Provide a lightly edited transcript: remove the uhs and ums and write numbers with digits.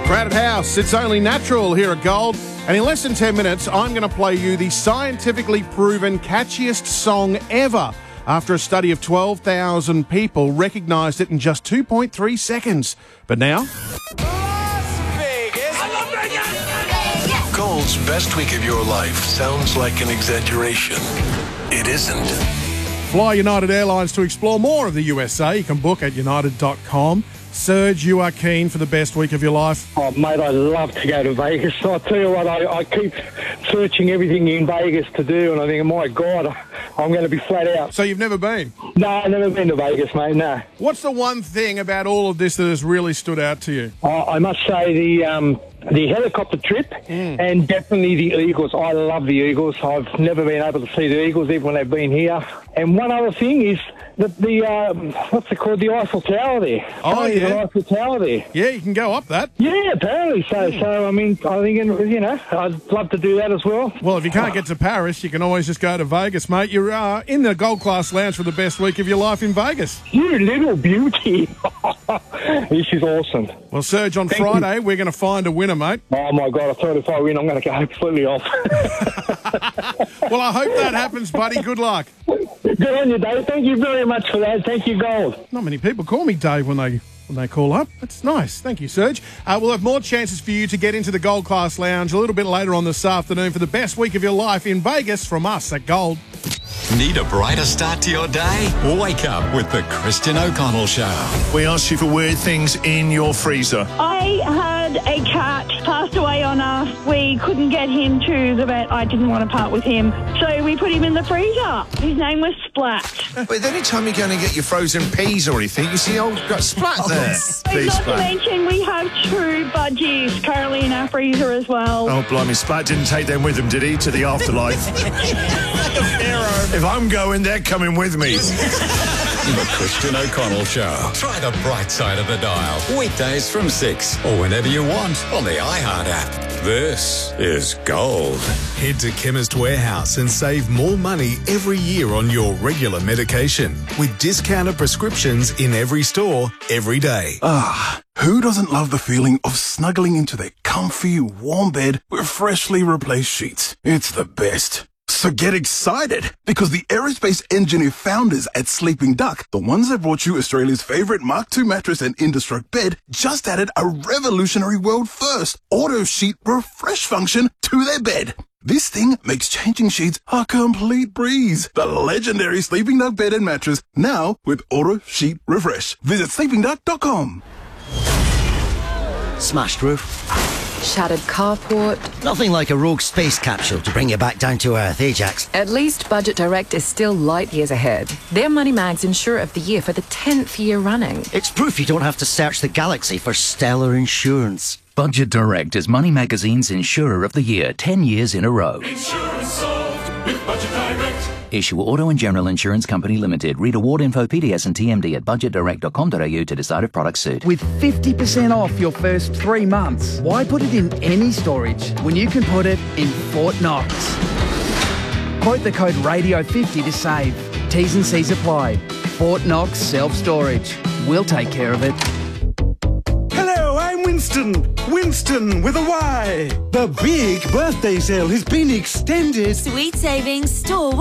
Crowded House, it's only natural here at Gold. And in less than 10 minutes, I'm going to play you the scientifically proven catchiest song ever. After a study of 12,000 people recognised it in just 2.3 seconds. But now... Gold's best week of your life sounds like an exaggeration. It isn't. Fly United Airlines to explore more of the USA. You can book at united.com. Serge, you are keen for the best week of your life? Oh, mate, I'd love to go to Vegas. I tell you what, I keep searching everything in Vegas to do, and I think, my God, I'm going to be flat out. So you've never been? No, I've never been to Vegas, mate, no. What's the one thing about all of this that has really stood out to you? I must say the helicopter trip and definitely the Eagles. I love the Eagles. I've never been able to see the Eagles even when they've been here. And one other thing is the what's it called? The Eiffel Tower there. Oh, yeah. The Eiffel Tower there. Yeah, you can go up that. Yeah, apparently. So I mean, I think, you know, I'd love to do that as well. Well, if you can't get to Paris, you can always just go to Vegas, mate. You're in the Gold Class Lounge for the best week of your life in Vegas. You little beauty. This is awesome. Well, Serge, on Friday, we're going to find a winner, mate. Oh, my God. I thought if I win, I'm going to go completely off. Well, I hope that happens, buddy. Good luck. Good on you, Dave. Thank you very much for that. Thank you, Gold. Not many people call me Dave when they call up. That's nice. Thank you, Serge. We'll have more chances for you to get into the Gold Class Lounge a little bit later on this afternoon for the best week of your life in Vegas from us at Gold. Need a brighter start to your day? Wake up with the Christian O'Connell Show. We asked you for weird things in your freezer. I had a cat passed away on us. We couldn't get him to the vet. I didn't want to part with him. So we put him in the freezer. His name was Splat. But any time you're going to get your frozen peas or anything, you see old got Splat there. Please, Not to Splat. mention we have true budgies currently in our freezer as well. Oh, blimey, Splat didn't take them with him, did he, to the afterlife? Like a pharaoh. If I'm going, they're coming with me. The Christian O'Connell Show. Try the bright side of the dial. Weekdays from 6 or whenever you want on the iHeart app. This is Gold. Head to Chemist Warehouse and save more money every year on your regular medication with discounted prescriptions in every store, every day. Who doesn't love the feeling of snuggling into their comfy, warm bed with freshly replaced sheets? It's the best. So get excited, because the aerospace engineer founders at Sleeping Duck, the ones that brought you Australia's favourite Mark II mattress and Indestruct bed, just added a revolutionary world-first auto sheet refresh function to their bed. This thing makes changing sheets a complete breeze. The legendary Sleeping Duck bed and mattress, now with auto sheet refresh. Visit sleepingduck.com. Smashed roof. Shattered carport. Nothing like a rogue space capsule to bring you back down to earth, eh, Jax? At least Budget Direct is still light years ahead. They're Money Mag's Insurer of the Year for the 10th year running. It's proof you don't have to search the galaxy for stellar insurance. Budget Direct is Money Magazine's Insurer of the Year 10 years in a row. Insurance solved with Budget Direct. Issue Auto and General Insurance Company Limited. Read award info, PDS and TMD at budgetdirect.com.au to decide if products suit. With 50% off your first 3 months, why put it in any storage when you can put it in Fort Knox? Quote the code RADIO50 to save. T's and C's apply. Fort Knox Self-Storage. We'll take care of it. Hello, I'm Winston. Winston with a Y. The big birthday sale has been extended. Sweet savings store.